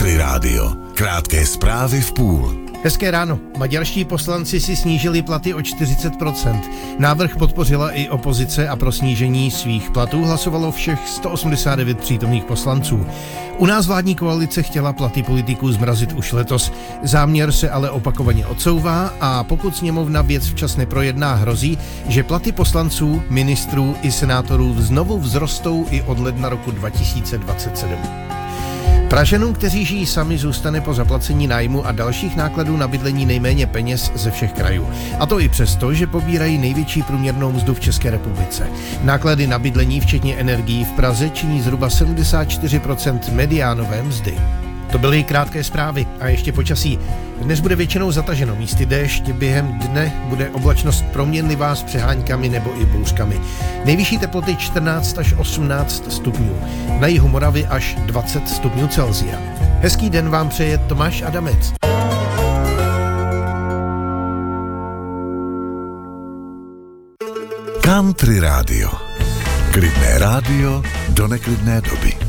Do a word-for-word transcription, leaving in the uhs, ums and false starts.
Country Rádio. Krátké zprávy v půl. Hezké ráno. Maďarští poslanci si snížili platy o čtyřicet procent. Návrh podpořila i opozice a pro snížení svých platů hlasovalo všech sto osmdesát devět přítomných poslanců. U nás vládní koalice chtěla platy politiků zmrazit už letos. Záměr se ale opakovaně odsouvá a pokud sněmovna věc včas neprojedná, hrozí, že platy poslanců, ministrů i senátorů znovu vzrostou i od ledna roku dva tisíce dvacet sedm. Pražanům, kteří žijí sami, zůstane po zaplacení nájmu a dalších nákladů na bydlení nejméně peněz ze všech krajů. A to i přesto, že pobírají největší průměrnou mzdu v České republice. Náklady na bydlení, včetně energií, v Praze činí zhruba sedmdesát čtyři procent mediánové mzdy. To byly krátké zprávy a ještě počasí. Dnes bude většinou zataženo, místy déšť, během dne bude oblačnost proměnlivá s přeháňkami nebo i bouřkami. Nejvyšší teploty čtrnáct až osmnáct stupňů, na jihu Moravy až dvacet stupňů Celsia. Hezký den vám přeje Tomáš Adamec. Country Rádio. Klidné rádio do neklidné doby.